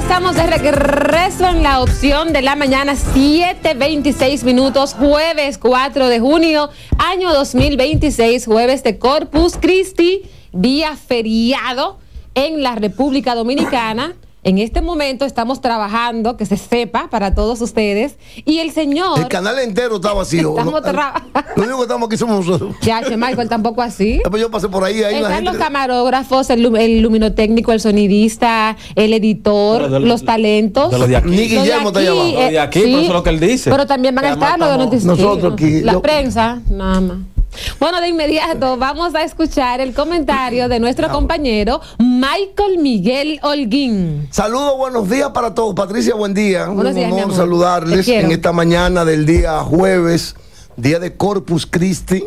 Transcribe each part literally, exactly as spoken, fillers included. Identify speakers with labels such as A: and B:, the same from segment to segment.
A: estamos de regreso en la opción de la mañana, siete veintiséis minutos, jueves cuatro de junio, año dos mil veintiséis, jueves de Corpus Christi, día feriado en la República Dominicana. En este momento estamos trabajando, que se sepa para todos ustedes. Y el señor...
B: El canal entero está vacío.
A: Estamos trabajando.
B: Lo único que estamos aquí somos nosotros.
A: Ya, che, Michael, tampoco así.
B: Pues yo pasé por ahí. ahí
A: Están
B: la gente...
A: los camarógrafos, el, el luminotécnico, el sonidista, el editor, de, de, los talentos.
B: De los de aquí. Ni Guillermo está llamado.
A: Eh,
C: de aquí,
A: sí,
C: por eso es lo que él dice.
A: Pero también van a estar los de noticiero.
B: Nosotros aquí.
A: La
B: yo...
A: prensa, nada más. Bueno, de inmediato vamos a escuchar el comentario de nuestro compañero Michael Miguel Holguín.
B: Saludos, buenos días para todos. Patricia, buen día.
A: Buenos
B: Un
A: días,
B: honor
A: mi amor.
B: saludarles en esta mañana del día jueves, día de Corpus Christi.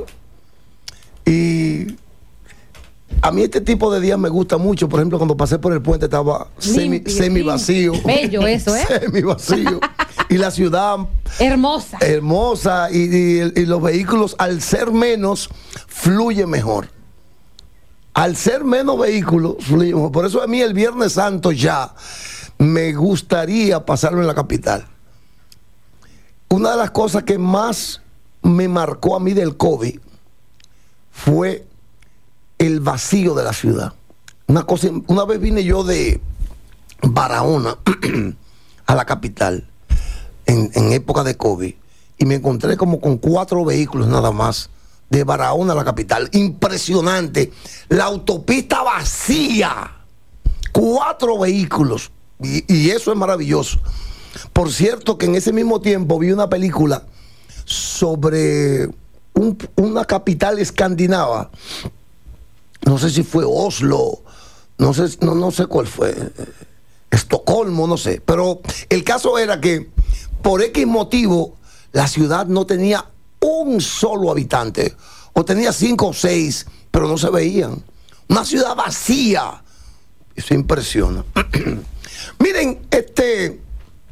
B: Y a mí este tipo de días me gusta mucho. Por ejemplo, cuando pasé por el puente estaba semi, semi vacío.
A: Bello eso, ¿eh?
B: Semi vacío. Y la ciudad
A: hermosa.
B: Hermosa. Y, y, y los vehículos, al ser menos, fluye mejor. Al ser menos vehículos, fluye mejor. Por eso a mí el Viernes Santo ya me gustaría pasarlo en la capital. Una de las cosas que más me marcó a mí del COVID fue el vacío de la ciudad. Una cosa, una vez vine yo de Barahona a la capital en, en época de COVID y me encontré como con cuatro vehículos nada más de Barahona a la capital. Impresionante. La autopista vacía. Cuatro vehículos. Y, y eso es maravilloso. Por cierto que en ese mismo tiempo vi una película sobre un, una capital escandinava. No sé si fue Oslo, no sé, no, no sé cuál fue, Estocolmo, no sé. Pero el caso era que por X motivo la ciudad no tenía un solo habitante, o tenía cinco o seis, pero no se veían. Una ciudad vacía. Eso impresiona. Miren, este,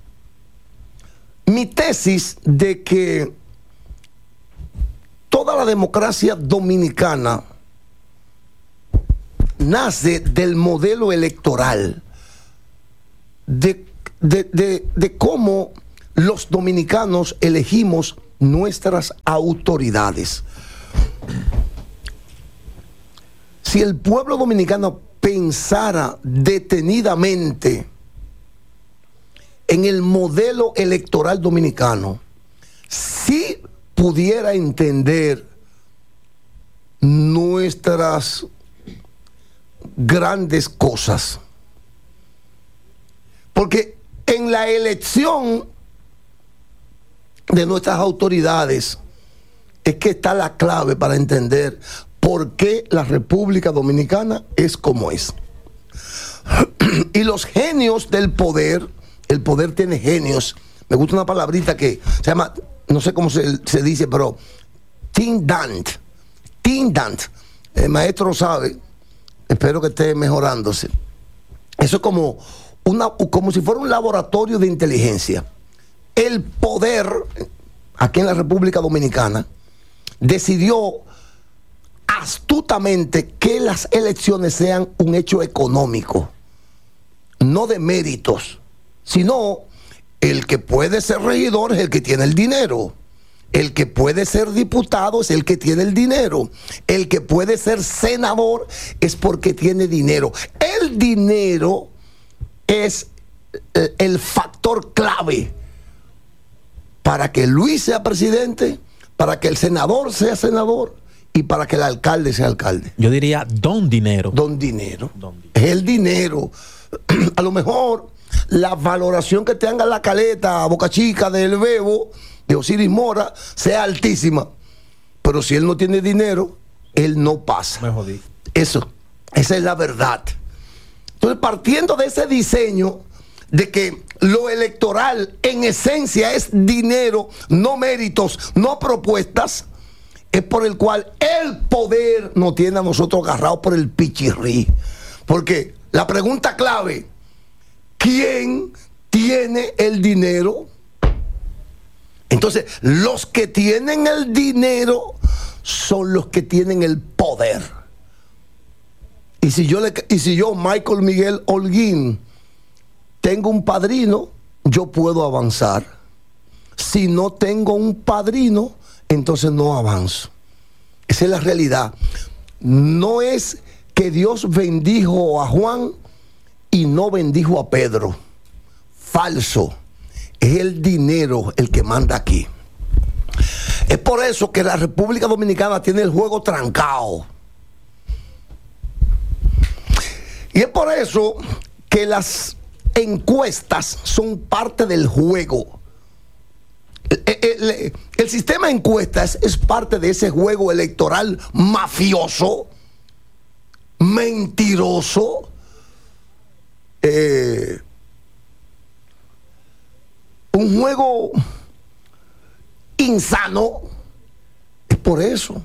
B: mi tesis de que toda la democracia dominicana nace del modelo electoral, de, de, de, de cómo los dominicanos elegimos nuestras autoridades. Si el pueblo dominicano pensara detenidamente en el modelo electoral dominicano, sí pudiera entender nuestras grandes cosas. Porque en la elección de nuestras autoridades es que está la clave para entender por qué la República Dominicana es como es. Y los genios del poder, el poder tiene genios. Me gusta una palabrita que se llama, no sé cómo se, se dice, pero tindant. Tindant. El maestro sabe. Espero que esté mejorándose. Eso es como, una, como si fuera un laboratorio de inteligencia. El poder, aquí en la República Dominicana, decidió astutamente que las elecciones sean un hecho económico, no de méritos, sino el que puede ser regidor es el que tiene el dinero. El que puede ser diputado es el que tiene el dinero. El que puede ser senador es porque tiene dinero. El dinero es el factor clave para que Luis sea presidente, para que el senador sea senador y para que el alcalde sea alcalde.
C: Yo diría don dinero.
B: Don dinero.
C: Don dinero.
B: Es el dinero. A lo mejor la valoración que tenga la caleta Boca Chica del Bebo, de Osiris Mora, sea altísima, pero si él no tiene dinero, él no pasa.
C: Me jodí.
B: Eso, esa es la verdad. Entonces, partiendo de ese diseño de que lo electoral en esencia es dinero, no méritos, no propuestas, es por el cual el poder nos tiene a nosotros agarrados por el pichirrí. Porque la pregunta clave, ¿quién tiene el dinero? Entonces, los que tienen el dinero son los que tienen el poder. Y si yo, le, y si yo Michael Miguel Holguín, tengo un padrino, yo puedo avanzar. Si no tengo un padrino, entonces no avanzo. Esa es la realidad. No es que Dios bendijo a Juan y no bendijo a Pedro. Falso. Es el dinero el que manda aquí. Es por eso que la República Dominicana tiene el juego trancado. Y es por eso que las encuestas son parte del juego. El, el, el, el sistema de encuestas es parte de ese juego electoral mafioso, mentiroso, eh, un juego insano. Es por eso.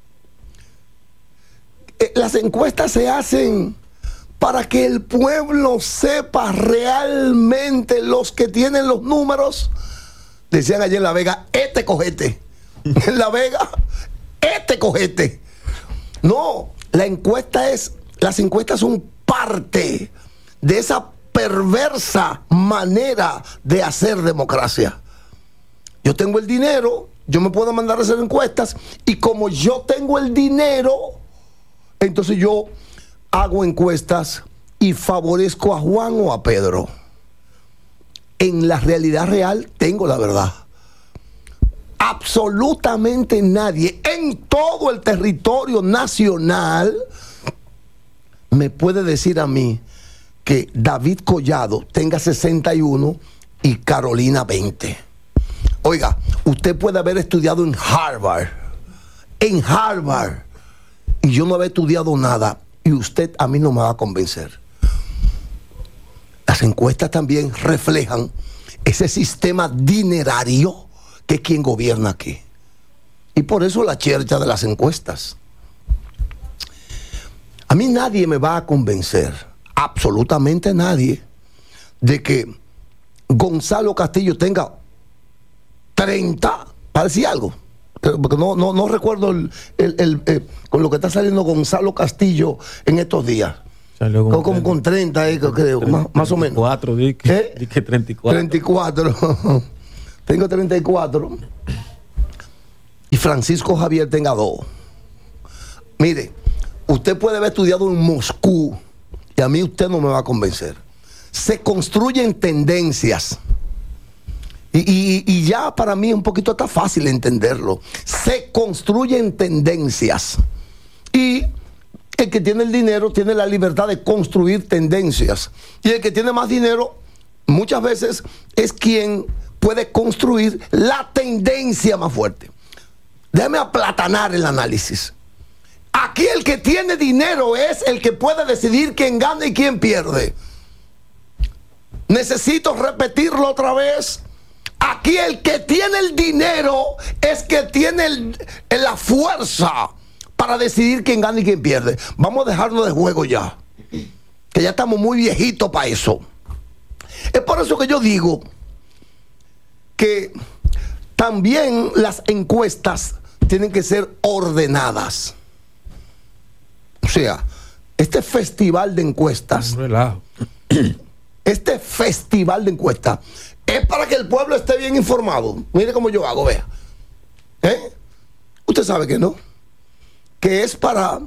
B: Eh, las encuestas se hacen para que el pueblo sepa realmente, los que tienen los números. Decían ayer en La Vega, este cojete. En La Vega, este cojete. No, la encuesta es, las encuestas son parte de esa perversa manera de hacer democracia. Yo tengo el dinero, yo me puedo mandar a hacer encuestas, y como yo tengo el dinero, entonces yo hago encuestas y favorezco a Juan o a Pedro. En la realidad real tengo la verdad. Absolutamente nadie en todo el territorio nacional me puede decir a mí que David Collado tenga sesenta y uno y Carolina veinte. Oiga, usted puede haber estudiado en Harvard, en Harvard, y yo no haber estudiado nada, y usted a mí no me va a convencer. Las encuestas también reflejan ese sistema dinerario que es quien gobierna aquí. Y por eso la chercha de las encuestas. A mí nadie me va a convencer, absolutamente nadie, de que Gonzalo Castillo tenga treinta, para decir algo, porque no, no, no recuerdo el, el, el, el, con lo que está saliendo Gonzalo Castillo en estos días. Con, con, como con treinta, eh, creo, más, más o menos.
C: treinta y cuatro, di que,
B: ¿Eh?
C: di que treinta y cuatro.
B: treinta y cuatro. Tengo treinta y cuatro. Y Francisco Javier tenga dos. Mire, usted puede haber estudiado en Moscú y a mí usted no me va a convencer. Se construyen tendencias. Y, y, y ya para mí es un poquito está fácil entenderlo. Se construyen tendencias. Y el que tiene el dinero tiene la libertad de construir tendencias. Y el que tiene más dinero muchas veces es quien puede construir la tendencia más fuerte. Déjame aplatanar el análisis. Aquí el que tiene dinero es el que puede decidir quién gana y quién pierde. Necesito repetirlo otra vez. Aquí el que tiene el dinero es que tiene el, la fuerza para decidir quién gana y quién pierde. Vamos a dejarnos de juego ya, que ya estamos muy viejitos para eso. Es por eso que yo digo que también las encuestas tienen que ser ordenadas. O sea, este festival de encuestas,
C: Un relajo.
B: este festival de encuestas es para que el pueblo esté bien informado. Mire cómo yo hago, vea. ¿Eh? Usted sabe que no. Que es para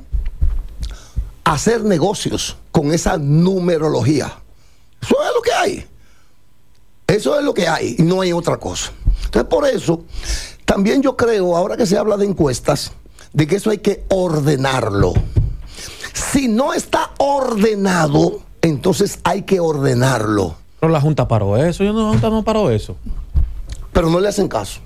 B: hacer negocios con esa numerología. Eso es lo que hay. Eso es lo que hay y no hay otra cosa. Entonces, por eso, también yo creo, ahora que se habla de encuestas, de que eso hay que ordenarlo. Si no está ordenado, entonces hay que ordenarlo.
C: Pero la Junta paró eso. Yo no, la Junta no paró eso.
B: Pero no le hacen caso.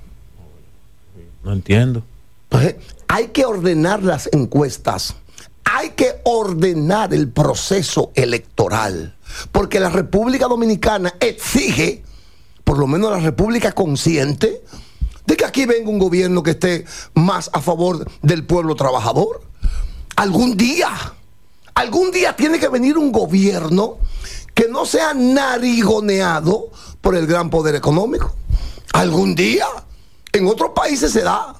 C: No entiendo.
B: Entonces, hay que ordenar las encuestas. Hay que ordenar el proceso electoral. Porque la República Dominicana exige, por lo menos la República consciente, de que aquí venga un gobierno que esté más a favor del pueblo trabajador. Algún día, algún día tiene que venir un gobierno que no sea narigoneado por el gran poder económico. Algún día. En otros países se da.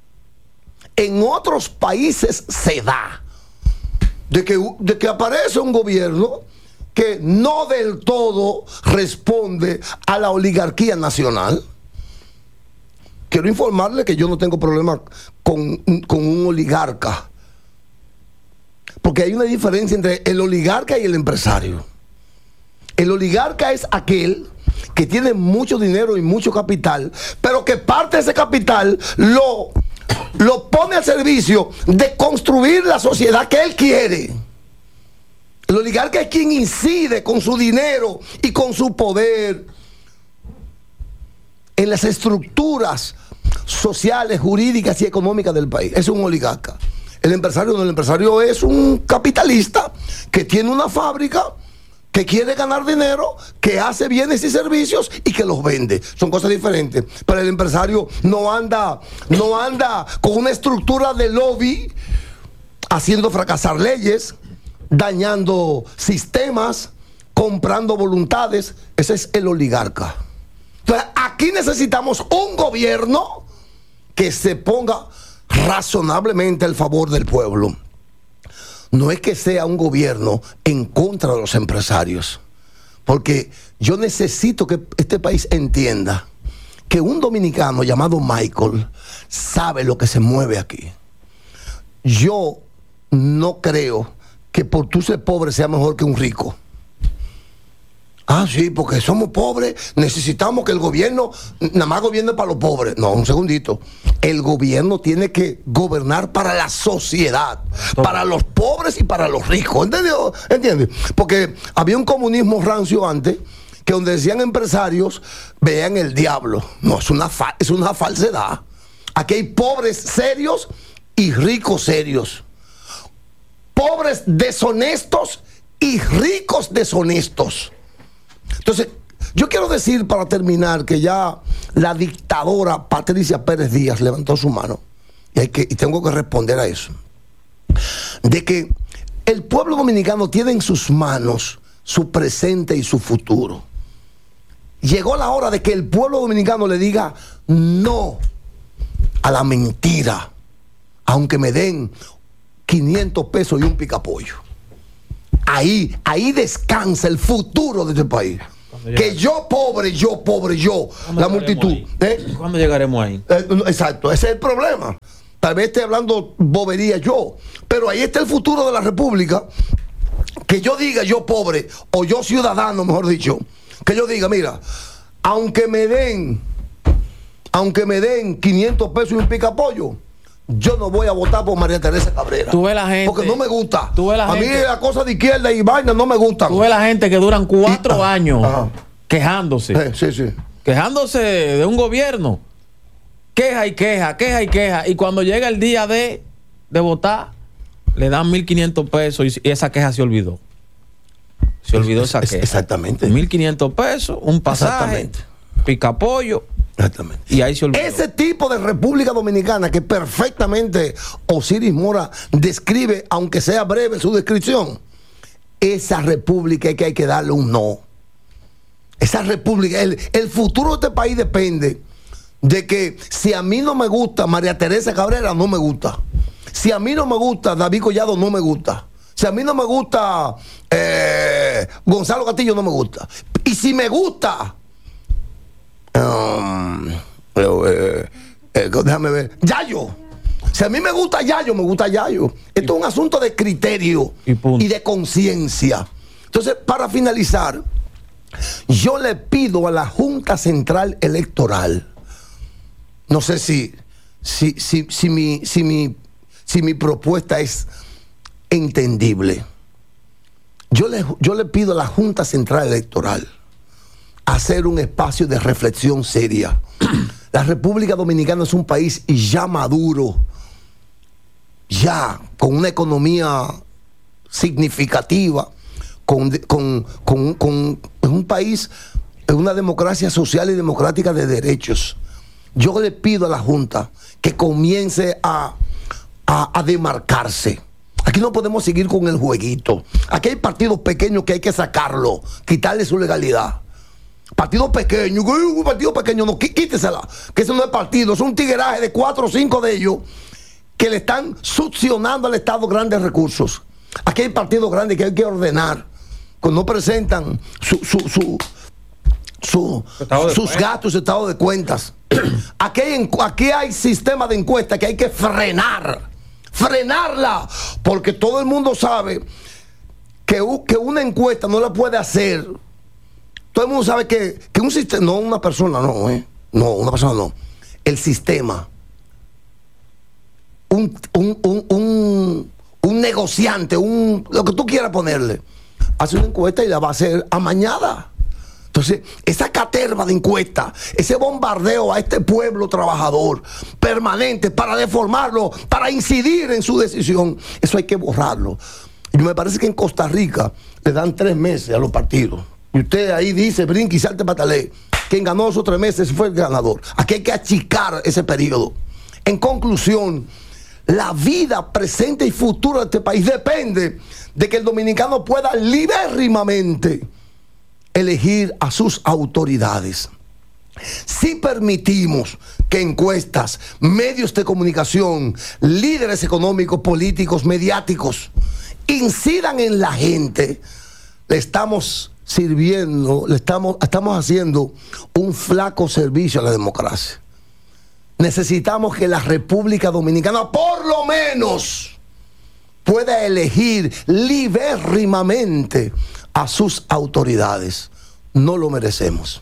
B: En otros países se da. De que, de que aparece un gobierno que no del todo responde a la oligarquía nacional. Quiero informarle que yo no tengo problema con, con un oligarca, porque hay una diferencia entre el oligarca y el empresario. El oligarca es aquel que tiene mucho dinero y mucho capital, pero que parte de ese capital lo, lo pone al servicio de construir la sociedad que él quiere. El oligarca es quien incide con su dinero y con su poder en las estructuras sociales, jurídicas y económicas del país. Es un oligarca. El empresario no, el empresario es un capitalista que tiene una fábrica, que quiere ganar dinero, que hace bienes y servicios y que los vende. Son cosas diferentes. Pero el empresario no anda, no anda con una estructura de lobby haciendo fracasar leyes, dañando sistemas, comprando voluntades. Ese es el oligarca. Entonces, aquí necesitamos un gobierno que se ponga razonablemente al favor del pueblo. No es que sea un gobierno en contra de los empresarios, porque yo necesito que este país entienda que un dominicano llamado Michael sabe lo que se mueve aquí. Yo no creo que por tú ser pobre sea mejor que un rico. Ah, sí, porque somos pobres, necesitamos que el gobierno nada más gobierne para los pobres. No, un segundito. El gobierno tiene que gobernar para la sociedad, para los pobres y para los ricos. ¿Entendió? ¿Entiendes? Porque había un comunismo rancio antes, que donde decían empresarios, vean el diablo. No, es una, fa- es una falsedad. Aquí hay pobres serios y ricos serios. Pobres deshonestos y ricos deshonestos. Entonces, yo quiero decir para terminar que ya la dictadora Patricia Pérez Díaz levantó su mano, y, hay que, y tengo que responder a eso, de que el pueblo dominicano tiene en sus manos su presente y su futuro. Llegó la hora de que el pueblo dominicano le diga no a la mentira, aunque me den quinientos pesos y un picapollo. Ahí, ahí descansa el futuro de este país. Que yo pobre, yo pobre, yo, la multitud. ¿Eh?
C: ¿Cuándo llegaremos ahí?
B: Eh, exacto, ese es el problema. Tal vez esté hablando bobería yo, pero ahí está el futuro de la República. Que yo diga yo pobre, o yo ciudadano, mejor dicho, que yo diga, mira, aunque me den, aunque me den quinientos pesos y un picapollo, yo no voy a votar por María Teresa Cabrera.
C: Tú ves la gente.
B: Porque no me gusta.
C: Tú ves la
B: a
C: gente,
B: mí las cosas de izquierda y vaina no me gustan.
C: Tú ves la gente que duran cuatro
B: Y, ah,
C: años
B: ajá.
C: quejándose.
B: Eh, sí, sí.
C: Quejándose de un gobierno. Queja y queja, queja y queja. Y cuando llega el día de, de votar, le dan mil quinientos pesos y, y esa queja se olvidó. Se olvidó
B: Es-
C: esa
B: es-
C: queja.
B: exactamente.
C: mil quinientos pesos, un pasaje,
B: Exactamente.
C: picapollo.
B: Exactamente.
C: Y ahí se olvidó.
B: Ese tipo de República Dominicana que perfectamente Osiris Mora describe, aunque sea breve su descripción, esa república es que hay que darle un no. Esa república, el, el futuro de este país depende de que si a mí no me gusta María Teresa Cabrera, no me gusta. Si a mí no me gusta David Collado, no me gusta. Si a mí no me gusta eh, Gonzalo Castillo, no me gusta. Y si me gusta Um, eh, eh, déjame ver. Yayo. Si a mí me gusta Yayo, me gusta Yayo. Esto es un asunto de criterio
C: Y punto.
B: y de conciencia. Entonces, para finalizar, yo le pido a la Junta Central Electoral, no sé si, si, si, si, mi, si, mi, si mi propuesta es entendible. Yo le, yo le pido a la Junta Central Electoral hacer un espacio de reflexión seria. La República Dominicana es un país ya maduro, ya con una economía significativa, con, con, con, con un país, una democracia social y democrática de derechos. Yo le pido a la Junta que comience a, a, a demarcarse. Aquí no podemos seguir con el jueguito. Aquí hay partidos pequeños que hay que sacarlo, quitarle su legalidad. Partido pequeño, un partido pequeño, no, quítesela, que eso no es partido, es un tigueraje de cuatro o cinco de ellos que le están succionando al Estado grandes recursos. Aquí hay partidos grandes que hay que ordenar cuando no presentan su, su, su, su, sus gastos, su estado de cuentas. Aquí hay, aquí hay sistema de encuesta que hay que frenar, frenarla, porque todo el mundo sabe que, que una encuesta no la puede hacer. Todo el mundo sabe que, que un sistema, no una persona, no, ¿eh? No, una persona no. El sistema. Un, un, un, un, un negociante, un, lo que tú quieras ponerle, hace una encuesta y la va a hacer amañada. Entonces, esa caterva de encuesta, ese bombardeo a este pueblo trabajador permanente para deformarlo, para incidir en su decisión, eso hay que borrarlo. Y me parece que en Costa Rica le dan tres meses a los partidos. Y usted ahí dice, brinque y salte patalé. Quien ganó esos tres meses fue el ganador. Aquí hay que achicar ese periodo. En conclusión, la vida presente y futura de este país depende de que el dominicano pueda libérrimamente elegir a sus autoridades. Si permitimos que encuestas, medios de comunicación, líderes económicos, políticos, mediáticos incidan en la gente, le estamos sirviendo, le estamos, estamos haciendo un flaco servicio a la democracia. Necesitamos que la República Dominicana por lo menos pueda elegir libérrimamente a sus autoridades. No lo merecemos.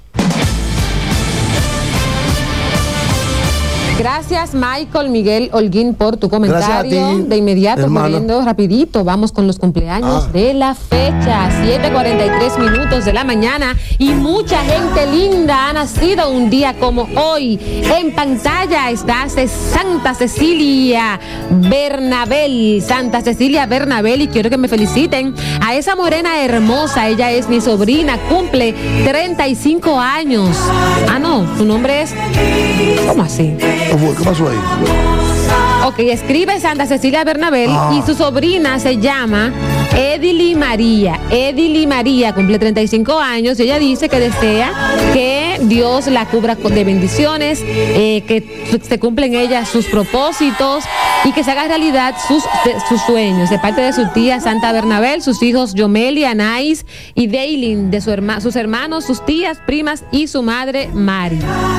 A: Gracias, Michael Miguel Holguín, por tu comentario.
B: Ti,
A: de inmediato,
B: hermano.
A: moviendo rapidito, vamos con los cumpleaños ah. de la fecha. siete cuarenta y tres minutos de la mañana y mucha gente linda ha nacido un día como hoy. En pantalla está Santa Cecilia Bernabel. Santa Cecilia Bernabel, y quiero que me feliciten a esa morena hermosa. Ella es mi sobrina, cumple treinta y cinco años. Ah, no, su nombre es... ¿Cómo así?
B: ¿Qué pasó ahí?
A: Ok, escribe Santa Cecilia Bernabel ah. y su sobrina se llama Edily María. Edily María cumple treinta y cinco años y ella dice que desea que Dios la cubra de bendiciones, eh, que se cumplen ella sus propósitos y que se haga realidad sus, de, sus sueños. De parte de su tía Santa Bernabel, sus hijos Yomelia, Anaís y Daylin, de su herma, sus hermanos, sus tías, primas y su madre Mari.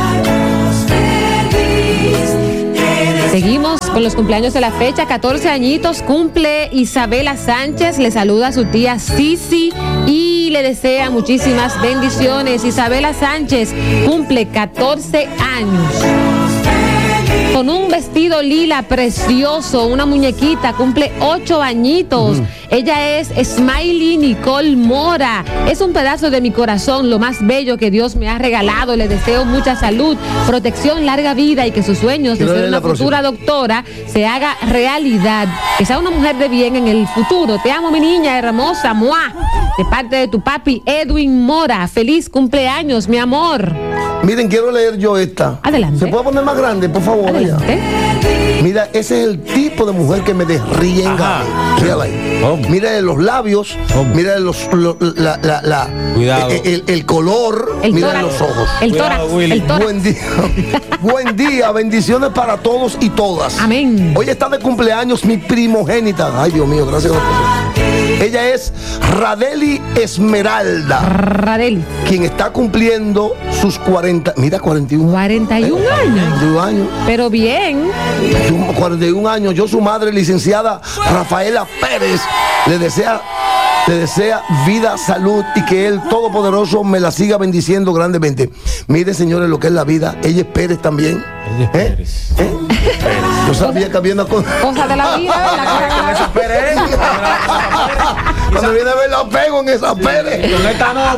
A: Seguimos con los cumpleaños de la fecha. catorce añitos cumple Isabela Sánchez. Le saluda a su tía Sisi y le desea muchísimas bendiciones. Isabela Sánchez cumple catorce años. Con un vestido lila precioso, una muñequita, cumple ocho añitos. Uh-huh. Ella es Smiley Nicole Mora. Es un pedazo de mi corazón, lo más bello que Dios me ha regalado. Le deseo mucha salud, protección, larga vida y que sus sueños de ser una futura doctora se haga realidad. Que sea una mujer de bien en el futuro. Te amo, mi niña hermosa, ¡mua! De parte de tu papi Edwin Mora. Feliz cumpleaños, mi amor.
B: Miren, quiero leer yo esta.
A: Adelante.
B: ¿Se puede poner más grande, por favor? Adelante. Mira, ese es el tipo de mujer que me desrienga. Mírala ahí. Oh. Mira los labios, oh. mira los, los, la, la, la,
C: Cuidado.
B: El, el, el color,
A: el
B: mira
A: tórax.
B: los ojos.
A: El tórax. El tórax.
B: Buen día. Buen día, bendiciones para todos y todas.
A: Amén.
B: Hoy está de cumpleaños mi primogénita. Ay, Dios mío, gracias a Dios. Ella es Radeli Esmeralda.
A: Radeli.
B: Quien está cumpliendo sus cuarenta, mira, cuarenta y uno.
A: cuarenta y uno
B: eh,
A: años.
B: cuarenta y uno años.
A: Pero bien.
B: cuarenta y uno años. Yo, su madre, licenciada Rafaela Pérez, le desea, le desea vida, salud y que el Todopoderoso me la siga bendiciendo grandemente. Miren, señores, lo que es la vida. Ella es Pérez también.
C: Ella es Pérez.
B: ¿Eh? ¿Eh? Pérez. Yo sabía que había una cosa.
A: Cosas de la vida, ¿verdad?
C: Pérez.
B: Cuando viene a ver la pego en esa Pérez.
C: Con esta no.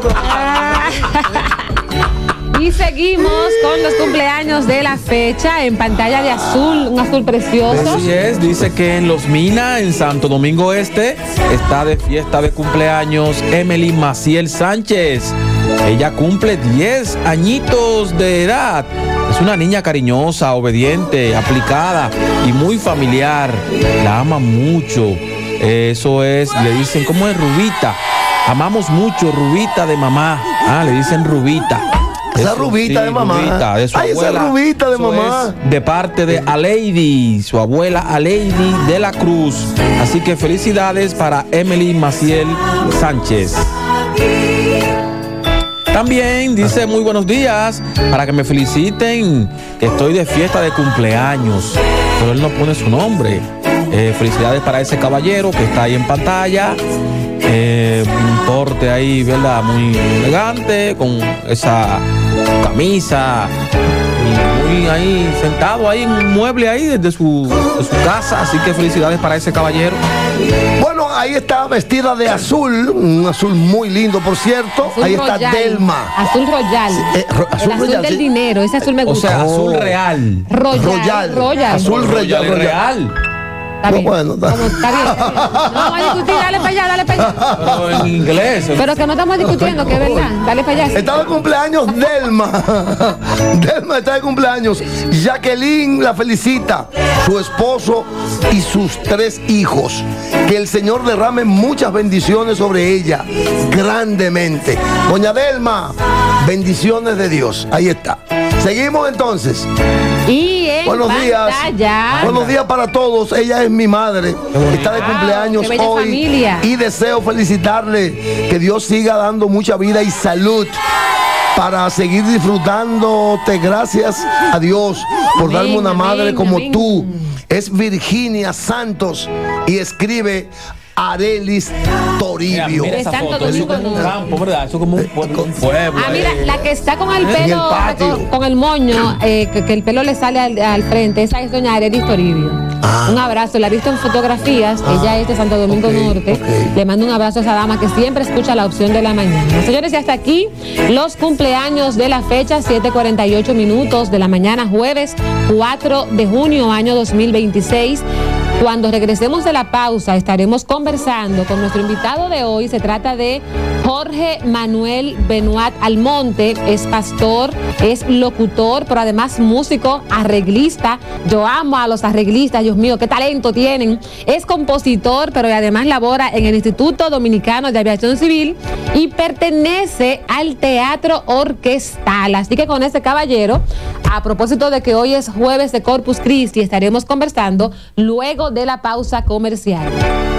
A: Y seguimos con los cumpleaños de la fecha en pantalla de azul, un azul precioso.
C: Así es, dice que en Los Minas, en Santo Domingo Este, está de fiesta de cumpleaños Emily Maciel Sánchez. Ella cumple diez añitos de edad. Es una niña cariñosa, obediente, aplicada y muy familiar. La ama mucho. Eso es, le dicen, ¿cómo es? Rubita. Amamos mucho, Rubita de mamá. Ah, le dicen Rubita.
B: Esa
C: Eso,
B: rubita
C: sí,
B: de mamá.
C: Rubita, de su
B: Ay,
C: abuela.
B: esa rubita de
C: Eso
B: mamá.
C: es de parte de Aleidi, su abuela Aleidi de la Cruz. Así que felicidades para Emily Maciel Sánchez. También dice muy buenos días, para que me feliciten, que estoy de fiesta de cumpleaños, pero él no pone su nombre. Eh, felicidades para ese caballero que está ahí en pantalla. Eh, un porte ahí, ¿verdad? Muy elegante, con esa camisa, y muy ahí sentado ahí en un mueble ahí desde su, de su casa. Así que felicidades para ese caballero.
B: Bueno, ahí está vestida de azul, un azul muy lindo, por cierto.
A: Azul
B: ahí
A: royal,
B: está Delma.
A: Azul royal.
B: Eh, ro- azul
A: el azul
B: royal,
A: del
B: sí.
A: dinero, ese azul me
C: O
A: gusta.
C: sea,
B: Oh.
C: azul real.
A: royal,
B: Royal.
A: royal.
B: Azul royal,
C: Royal,
B: royal.
C: real.
A: Está
B: No,
A: bien.
B: bueno, está-
A: Como- está bien, está bien. No vamos a discutir, dale para allá, dale para allá.
C: Pero en inglés.
A: Pero que no estamos discutiendo, que es verdad. Dale para allá.
B: Está de cumpleaños Delma. Delma está de cumpleaños. Jacqueline la felicita, su esposo y sus tres hijos. Que el Señor derrame muchas bendiciones sobre ella, grandemente. Doña Delma, bendiciones de Dios. Ahí está. Seguimos entonces.
A: Y en
B: Buenos días.
A: pantalla,
B: Buenos días para todos. Ella es mi madre. Está de
A: Wow,
B: cumpleaños
A: qué bella
B: hoy.
A: familia.
B: Y deseo felicitarle. Que Dios siga dando mucha vida y salud para seguir disfrutándote. Gracias a Dios por
A: Amén,
B: darme una madre
A: amén,
B: como
A: amén.
B: tú. Es Virginia Santos y escribe Arelis Toribio.
C: Mira, mira
A: De
C: esa
A: Santo
C: foto, eso es
A: Domingo
C: como un
A: Norte.
C: campo, ¿verdad? Eso es como un pueblo. Un pueblo
A: Ah, mira,
C: eh.
A: la que está con el
B: En el
A: pelo,
B: patio.
A: con, con el moño, eh, que, que el pelo le sale al, al frente, esa es doña Arelis Toribio.
B: Ah.
A: Un abrazo, la he visto en fotografías,
B: Ah,
A: ella es de Santo Domingo
B: ok,
A: Norte.
B: ok.
A: Le mando un abrazo a esa dama que siempre escucha la opción de la mañana. Señores, y hasta aquí los cumpleaños de la fecha, siete cuarenta y ocho minutos de la mañana, jueves cuatro de junio, año dos mil veintiséis. Cuando regresemos de la pausa estaremos conversando con nuestro invitado de hoy. Se trata de Jorge Manuel Benoit Almonte. Es pastor, es locutor, pero además músico, arreglista. Yo amo a los arreglistas, Dios mío, qué talento tienen. Es compositor, pero además labora en el Instituto Dominicano de Aviación Civil y pertenece al teatro orquestal. Así que con este caballero, a propósito de que hoy es jueves de Corpus Christi, estaremos conversando luego de la pausa comercial.